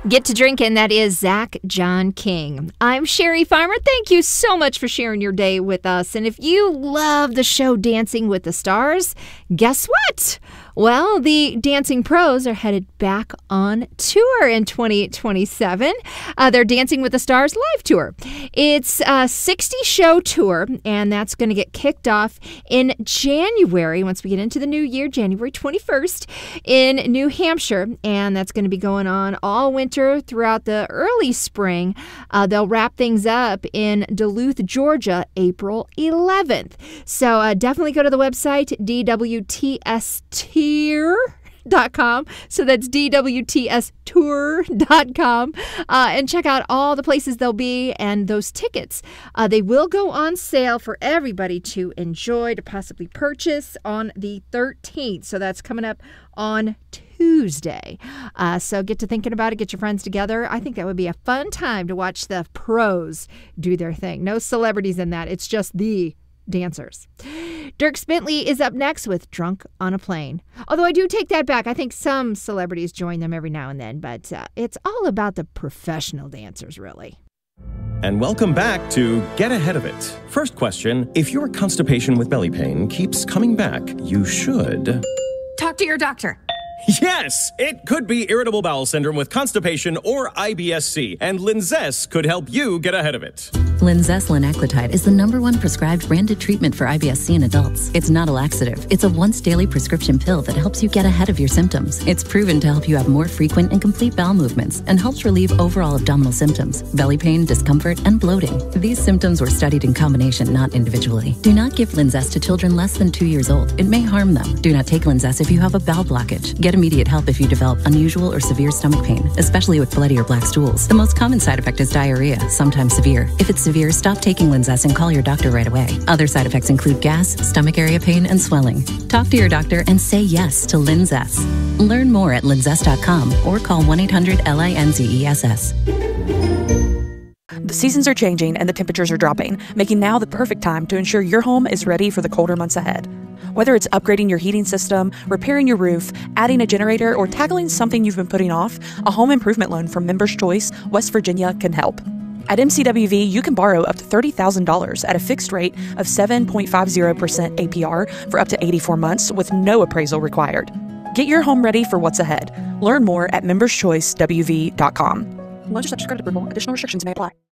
Get to Drinking, that is Zach John King. I'm Sherry Farmer. Thank you so much for sharing your day with us. And if you love the show Dancing with the Stars, guess what? Well, the Dancing Pros are headed back on tour in 2027. Their Dancing with the Stars live tour. It's a 60-show tour, and that's going to get kicked off in January, once we get into the new year, January 21st, in New Hampshire. And that's going to be going on all winter throughout the early spring. They'll wrap things up in Duluth, Georgia, April 11th. So definitely go to the website, DWTST.com. So that's DWTStour.com, and check out all the places they'll be and those tickets. They will go on sale for everybody to enjoy, to possibly purchase on the 13th. So that's coming up on Tuesday. So get to thinking about it. Get your friends together. I think that would be a fun time to watch the pros do their thing. No celebrities in that. It's just the dancers. Dierks Bentley is up next with Drunk on a Plane. Although I do take that back. I think some celebrities join them every now and then, but it's all about the professional dancers, really. And welcome back to Get Ahead of It. First question, if your constipation with belly pain keeps coming back, you should talk to your doctor. Yes, it could be irritable bowel syndrome with constipation or IBS-C, and Linzess could help you get ahead of it. Linzess linaclotide is the #1 prescribed branded treatment for IBS-C in adults. It's not a laxative. It's a once-daily prescription pill that helps you get ahead of your symptoms. It's proven to help you have more frequent and complete bowel movements and helps relieve overall abdominal symptoms, belly pain, discomfort, and bloating. These symptoms were studied in combination, not individually. Do not give Linzess to children less than 2 years old. It may harm them. Do not take Linzess if you have a bowel blockage. Get immediate help if you develop unusual or severe stomach pain, especially with bloody or black stools. The most common side effect is diarrhea, sometimes severe. If it's severe, stop taking Linzess and call your doctor right away. Other side effects include gas, stomach area pain, and swelling. Talk to your doctor and say yes to Linzess. Learn more at linzess.com or call 1-800-LINZESS. The seasons are changing and the temperatures are dropping, making now the perfect time to ensure your home is ready for the colder months ahead. Whether it's upgrading your heating system, repairing your roof, adding a generator, or tackling something you've been putting off, a home improvement loan from Members Choice, West Virginia can help. At MCWV, you can borrow up to $30,000 at a fixed rate of 7.50% APR for up to 84 months with no appraisal required. Get your home ready for what's ahead. Learn more at memberschoicewv.com. Loans are subject to credit approval. Additional restrictions may apply.